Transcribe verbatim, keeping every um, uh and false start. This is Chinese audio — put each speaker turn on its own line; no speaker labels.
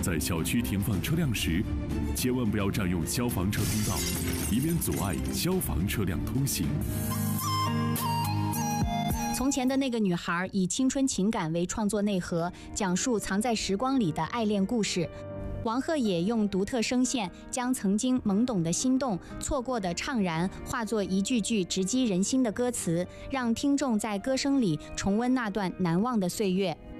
在小区停放车辆时，千万不要占用消防车通道，以免阻碍消防车辆通行。
从前的那个女孩以青春情感为创作内核，讲述藏在时光里的爱恋故事。王鹤也用独特声线，将曾经懵懂的心动、错过的怅然，化作一句句直击人心的歌词，让听众在歌声里重温那段难忘的岁月。